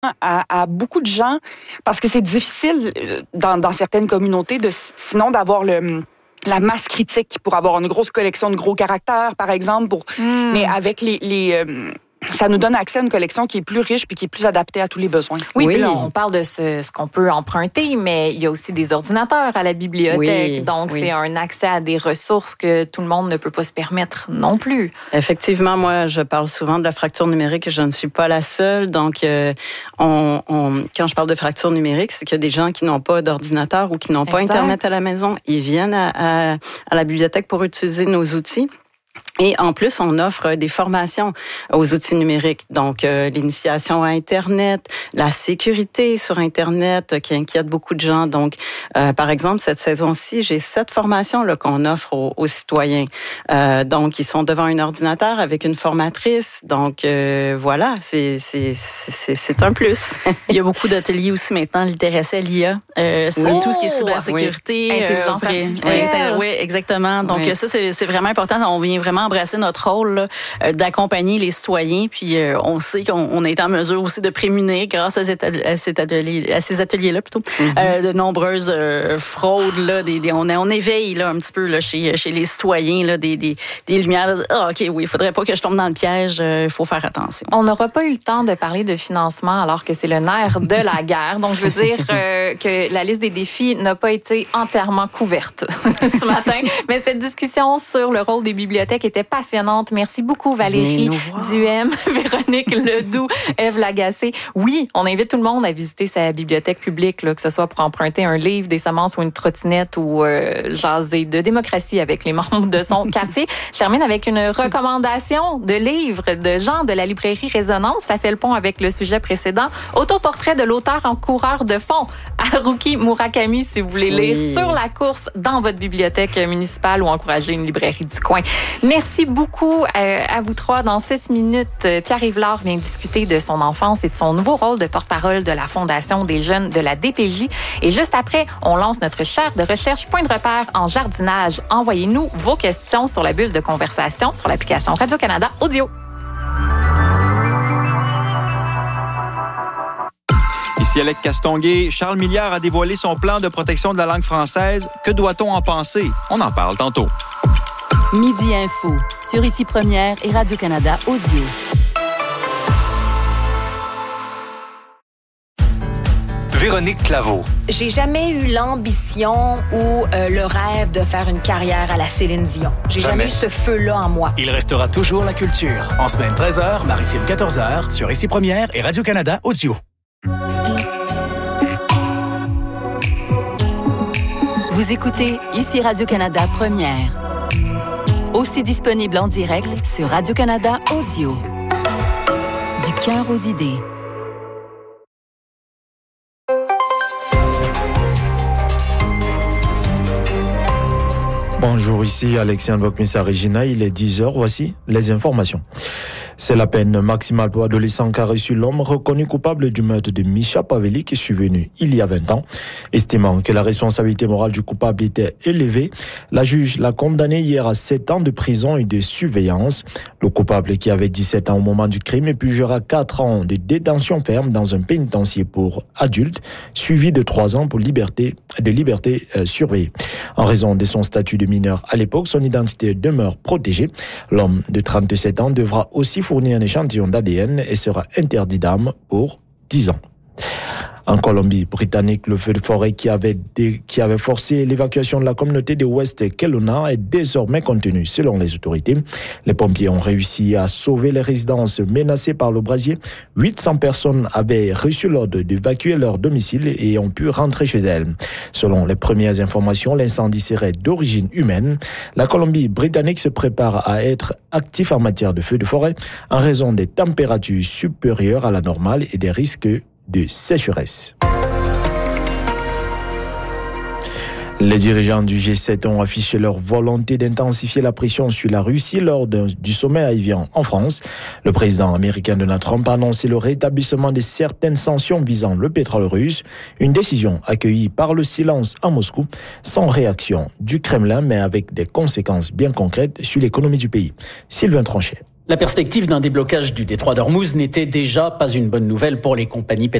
à beaucoup de gens parce que c'est difficile dans certaines communautés sinon d'avoir la masse critique pour avoir une grosse collection de gros caractères, par exemple. Mais avec ça nous donne accès à une collection qui est plus riche puis qui est plus adaptée à tous les besoins. Oui. Puis là, on parle de ce qu'on peut emprunter, mais il y a aussi des ordinateurs à la bibliothèque. Oui, donc, c'est un accès à des ressources que tout le monde ne peut pas se permettre non plus. Effectivement, moi, je parle souvent de la fracture numérique et je ne suis pas la seule. Donc, quand je parle de fracture numérique, c'est qu'il y a des gens qui n'ont pas d'ordinateur ou qui n'ont pas Internet à la maison. Ils viennent à la bibliothèque pour utiliser nos outils. Et en plus, on offre des formations aux outils numériques. Donc, l'initiation à Internet, la sécurité sur Internet qui inquiète beaucoup de gens. Donc, par exemple, cette saison-ci, j'ai 7 formations là, qu'on offre aux citoyens. Donc, ils sont devant un ordinateur avec une formatrice. Donc, voilà, c'est un plus. Il y a beaucoup d'ateliers aussi maintenant, littératie à l'IA. Tout ce qui est cybersécurité. Intelligence artificielle. Oui, exactement. Donc, ça, c'est vraiment important. On vient vraiment embrasser notre rôle là, d'accompagner les citoyens. Puis on sait qu'on est en mesure aussi de prémunir grâce à ces ateliers-là plutôt de nombreuses fraudes. Là, on éveille là, un petit peu là, chez les citoyens là, des lumières. OK, oui, il faudrait pas que je tombe dans le piège. Il faut faire attention. On n'aura pas eu le temps de parler de financement alors que c'est le nerf de la guerre. Donc, je veux dire que la liste des défis n'a pas été entièrement couverte ce matin. Mais cette discussion sur le rôle des bibliothèques était passionnante. Merci beaucoup, Valérie Duhem, Véronique Ledoux, Ève Lagacé. Oui, on invite tout le monde à visiter sa bibliothèque publique, là, que ce soit pour emprunter un livre, des semences ou une trottinette ou jaser de démocratie avec les membres de son quartier. Je termine avec une recommandation de livre de Jean de la librairie Résonance. Ça fait le pont avec le sujet précédent. Autoportrait de l'auteur en coureur de fond, Haruki Murakami, si vous voulez lire sur la course dans votre bibliothèque municipale ou encourager une librairie du coin. Merci beaucoup à vous trois. Dans 6 minutes, Pierre Yvelard vient discuter de son enfance et de son nouveau rôle de porte-parole de la Fondation des jeunes de la DPJ. Et juste après, on lance notre chaire de recherche Point de repère en jardinage. Envoyez-nous vos questions sur la bulle de conversation sur l'application Radio-Canada Audio. Ici Alec Castonguay. Charles Milliard a dévoilé son plan de protection de la langue française. Que doit-on en penser? On en parle tantôt. Midi Info, sur Ici Première et Radio-Canada Audio. Véronique Claveau. J'ai jamais eu l'ambition ou le rêve de faire une carrière à la Céline Dion. J'ai jamais eu ce feu-là en moi. Il restera toujours la culture. En semaine 13h, maritime 14h, sur Ici Première et Radio-Canada Audio. Vous écoutez Ici Radio-Canada Première. Aussi disponible en direct sur Radio-Canada Audio. Du cœur aux idées. Bonjour, ici Alexandre Bokmissa-Regina, il est 10h, voici les informations. C'est la peine maximale pour adolescent qu'a reçu l'homme reconnu coupable du meurtre de Misha Paveli qui est survenu il y a 20 ans. Estimant que la responsabilité morale du coupable était élevée, la juge l'a condamné hier à 7 ans de prison et de surveillance. Le coupable, qui avait 17 ans au moment du crime, purgera 4 ans de détention ferme dans un pénitencier pour adultes, suivi de 3 ans pour liberté surveillée. En raison de son statut de mineur à l'époque, son identité demeure protégée. L'homme de 37 ans devra aussi fournir un échantillon d'ADN et sera interdit d'armes pour 10 ans. En Colombie-Britannique, le feu de forêt qui avait forcé l'évacuation de la communauté de West Kelowna est désormais contenu, selon les autorités. Les pompiers ont réussi à sauver les résidences menacées par le brasier. 800 personnes avaient reçu l'ordre d'évacuer leur domicile et ont pu rentrer chez elles. Selon les premières informations, l'incendie serait d'origine humaine. La Colombie-Britannique se prépare à être actif en matière de feu de forêt en raison des températures supérieures à la normale et des risques de sécheresse. Les dirigeants du G7 ont affiché leur volonté d'intensifier la pression sur la Russie lors du sommet à Évian en France. Le président américain Donald Trump a annoncé le rétablissement de certaines sanctions visant le pétrole russe, une décision accueillie par le silence à Moscou, sans réaction du Kremlin, mais avec des conséquences bien concrètes sur l'économie du pays. Sylvain Tronchet. La perspective d'un déblocage du détroit d'Ormuz n'était déjà pas une bonne nouvelle pour les compagnies pétrolières.